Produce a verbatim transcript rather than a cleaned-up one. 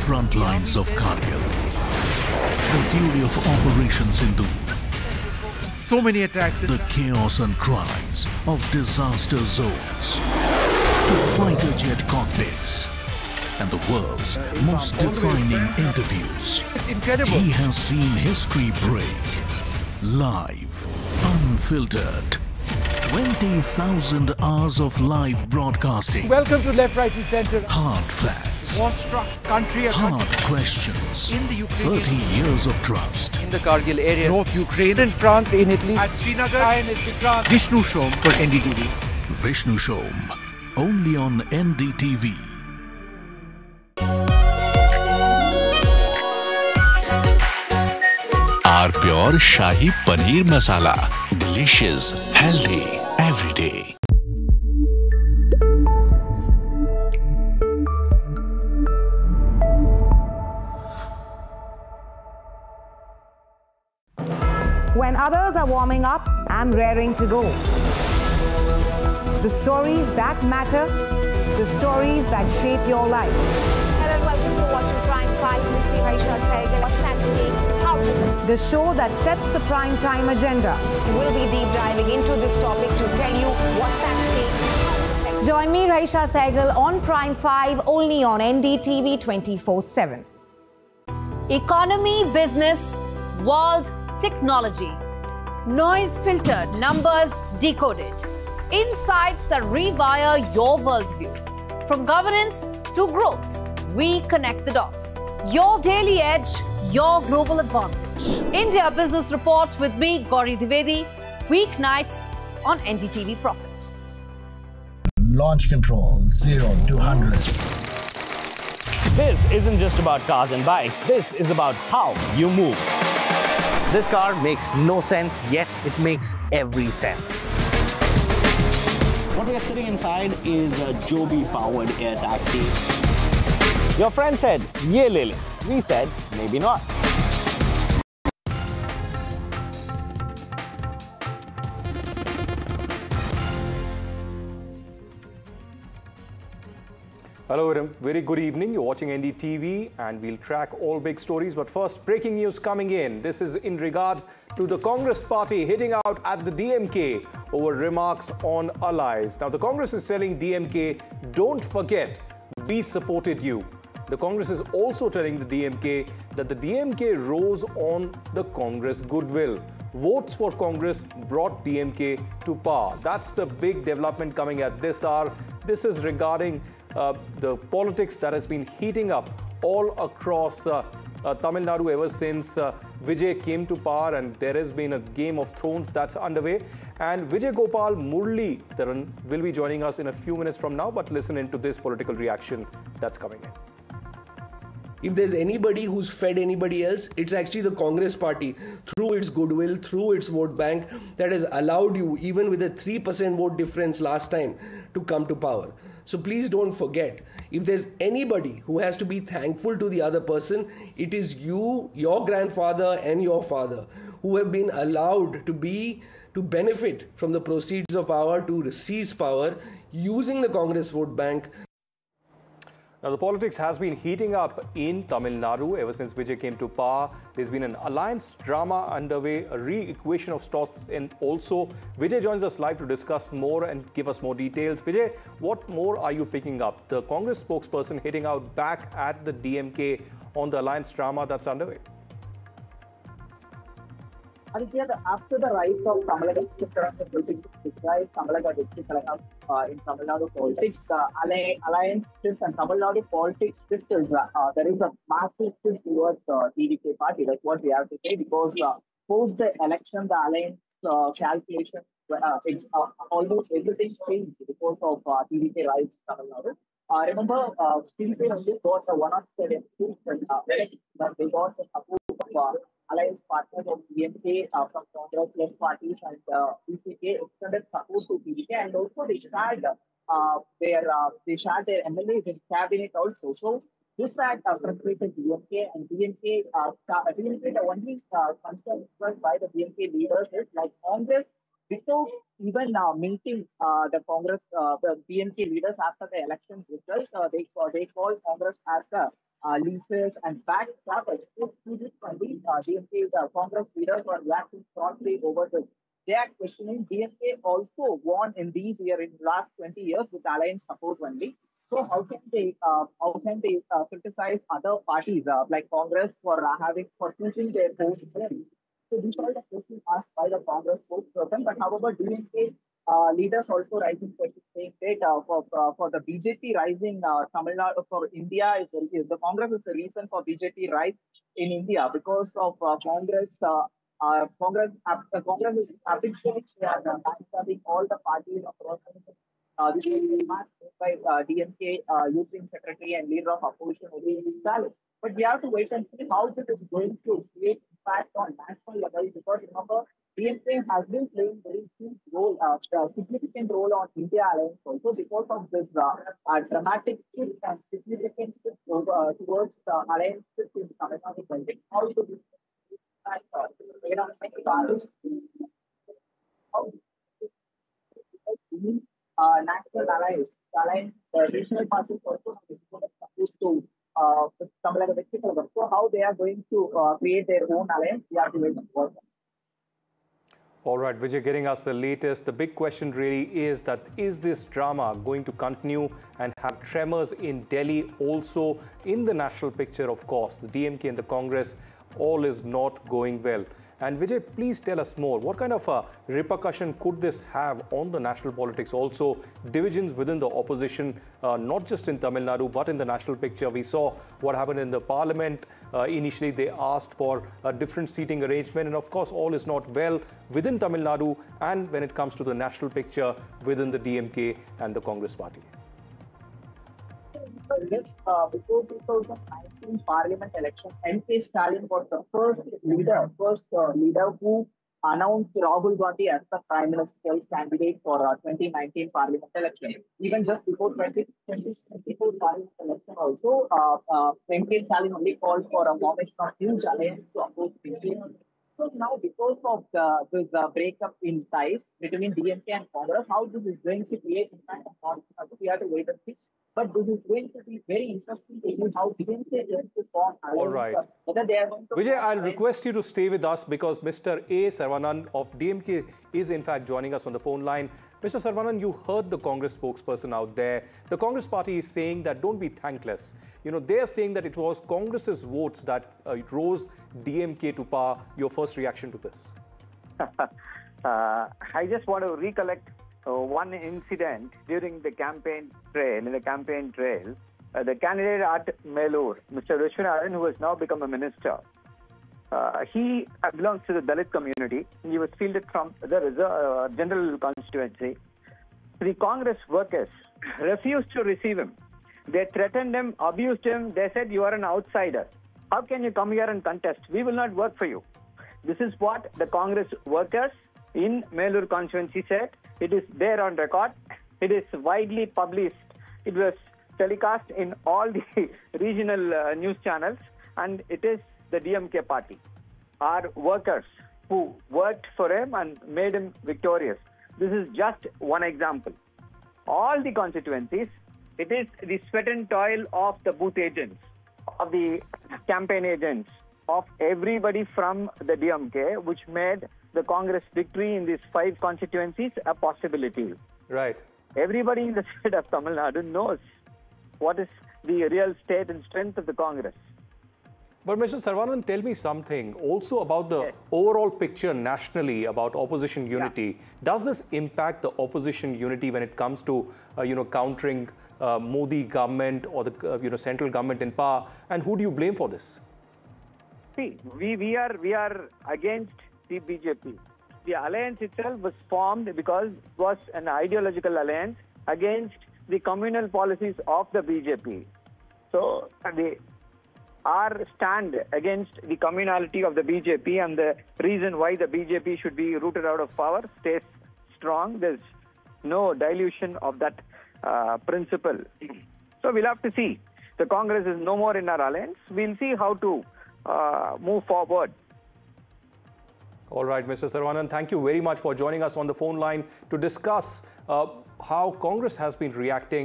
front lines of Kargil. The fury of Operation Sindoor. So many attacks. The chaos and cries of disaster zones. To fighter jet cockpits. And the world's most defining interviews. It's incredible. He has seen history break. Live, unfiltered. twenty thousand hours of live broadcasting. Welcome to Left, Right and Centre. Hard facts. War-struck country. Hard questions. In the Ukraine. thirty years of trust. In the Kargil area. North Ukraine. In France, in Italy. At Srinagar. And Vikrant. Vishnu Shom for N D T V. Vishnu Shom. Only on N D T V. Our Pure Shahi Paneer Masala. Delicious, healthy, every day. When others are warming up, I'm raring to go. The stories that matter, the stories that shape your life. Hello and welcome to Watching Prime five with me, Raisha Sehgal. What's happening? How to The show that sets the prime time agenda. We'll be deep diving into this topic to tell you what's at stake. Join me, Raisha Sehgal, on Prime five, only on N D T V twenty-four seven. Economy, business, world, technology. Noise filtered, numbers decoded. Insights that rewire your worldview. From governance to growth, we connect the dots. Your daily edge, your global advantage. India Business Report with me, Gauri Dwivedi, weeknights on N D T V Profit. Launch control, zero to one hundred. This isn't just about cars and bikes, this is about how you move. This car makes no sense, yet it makes every sense. What we are sitting inside is a Joby-powered air taxi. Your friend said, "Ye le le." We said, maybe not. Hello, very good evening. You're watching N D T V and we'll track all big stories. But first, breaking news coming in. This is in regard to the Congress party hitting out at the D M K over remarks on allies. Now, the Congress is telling D M K, don't forget, we supported you. The Congress is also telling the D M K that the D M K rose on the Congress goodwill. Votes for Congress brought D M K to power. That's the big development coming at this hour. This is regarding uh, the politics that has been heating up all across uh, uh, Tamil Nadu ever since uh, Vijay came to power, and there has been a game of thrones that's underway. And Vijay Gopal Muralidharan will be joining us in a few minutes from now, but listen into this political reaction that's coming in. If there's anybody who's fed anybody else, it's actually the Congress party through its goodwill, through its vote bank that has allowed you, even with a three percent vote difference last time, to come to power. So please don't forget, if there's anybody who has to be thankful to the other person, it is you, your grandfather and your father who have been allowed to be to benefit from the proceeds of power, to seize power using the Congress vote bank. Now, the politics has been heating up in Tamil Nadu ever since Vijay came to power. There's been an alliance drama underway, a re-equation of stocks, and also Vijay joins us live to discuss more and give us more details. Vijay, what more are you picking up? The Congress spokesperson hitting out back at the D M K on the alliance drama that's underway. Aditya, after the rise of Kamalaga district, rise Kamalaga district uh, in Tamil Nadu politics, uh, alliances and Tamil Nadu politics, still, uh, there is a massive shift towards uh, T D K party. That's what we have to say, because uh, post the election, the alliance uh, calculation, uh, it's, uh, almost everything changed because of uh, T D K rise in Tamil Nadu. Uh, remember, uh, T D K only got uh, one of the seats uh, that they got the support of uh, alliance partners of D M K uh, from Congress left parties, and uh, P C K extended support to T D K, and also they shared uh, their uh, they shared their M L As in cabinet also. So this had uh, frustrated D M K, and D M K uh, D M K the only uh, concern expressed by the D M K leaders is like Congress, without even uh, meeting uh, the Congress, uh, the D M K leaders after the elections results, uh, they uh, they called Congress as the uh, leeches, and backstabbers. Uh, D M K's uh, Congress leaders were reacting strongly over this. They are questioning D M K also won in these years, in the last twenty years, with alliance support only. So how can they uh, how can they uh, criticize other parties uh, like Congress for uh, having for choosing their own friends? So these are the questions asked by the Congress spokesperson. But however, D M K uh, leaders also raising questions saying that uh, for uh, for the B J P rising uh, Tamil Nadu for India is, is the Congress is the reason for B J P rise in India because of uh, Congress. Uh, uh, Congress uh, Congress is habitually uh, backstabbing all the parties across the country. Uh, this is by uh, D M K uh, Youth Wing Secretary and leader of opposition, Udayanithi Stalin. But we have to wait and see how this is going to create impact on national level, because remember, D M K has been playing very huge role, uh, a significant role on India alliance also because of this uh, uh, dramatic shift and significant shift over, uh, towards uh, alliance in Tamil Nadu. How should this impact uh, you know, how Uh, national allies, alliance, uh, regional parties also supposed to uh, so how they are going to uh, create their own alliance, we have to wait and watch. All right, Vijay, getting us the latest. The big question really is that is this drama going to continue and have tremors in Delhi also in the national picture? Of course, the D M K and the Congress, all is not going well. And Vijay, please tell us more. What kind of a repercussion could this have on the national politics? Also, divisions within the opposition, uh, not just in Tamil Nadu, but in the national picture. We saw what happened in the parliament. Uh, initially, they asked for a different seating arrangement. And of course, all is not well within Tamil Nadu and when it comes to the national picture within the D M K and the Congress party. Uh, before two thousand nineteen Parliament election, M K Stalin was the first leader, first uh, leader who announced Rahul Gandhi as the Prime Minister's candidate for uh, twenty nineteen Parliament election. Even just before twenty twenty-four Parliament election, also uh, uh, M K Stalin only called for a formation of huge alliance to oppose B J P. So now, because of the, this uh, breakup in ties between D M K and Congress, how this is going to create impact on Congress, we have to wait and see. But this is going to be very interesting to see how D M K is going to form. All right. Whether they are going to Vijay, I'll request you to stay with us because Mister A. Saravanan of D M K is in fact joining us on the phone line. Mister Saravanan, you heard the Congress spokesperson out there. The Congress party is saying that don't be thankless. You know, they're saying that it was Congress's votes that uh, rose D M K to power. Your first reaction to this? uh, I just want to recollect uh, one incident during the campaign trail, in the campaign trail. Uh, the candidate at Melur, Mister Vishwanathan, who has now become a minister, uh, he belongs to the Dalit community. He was fielded from the reserve, uh, general constituency. The Congress workers refused to receive him. They threatened him, abused him. They said, you are an outsider. How can you come here and contest? We will not work for you. This is what the Congress workers in Melur constituency said. It is there on record. It is widely published. It was telecast in all the regional uh, news channels, and it is the D M K party. Our workers who worked for him and made him victorious. This is just one example. All the constituencies, it is the sweat and toil of the booth agents, of the campaign agents, of everybody from the D M K, which made the Congress victory in these five constituencies a possibility. Right. Everybody in the state of Tamil Nadu knows what is the real state and strength of the Congress. But Mister Saravanan, tell me something also about the yes. overall picture nationally about opposition unity. Yeah. Does this impact the opposition unity when it comes to, uh, you know, countering uh, Modi government or the, uh, you know, central government in power? And who do you blame for this? See, we, we are we are against the B J P. The alliance itself was formed because it was an ideological alliance against the communal policies of the B J P. So the our stand against the communality of the B J P and the reason why the B J P should be rooted out of power stays strong. There's no dilution of that uh, principle. So we'll have to see. The Congress is no more in our alliance. We'll see how to uh, move forward. All right, Mister Saravanan, thank you very much for joining us on the phone line to discuss uh, how Congress has been reacting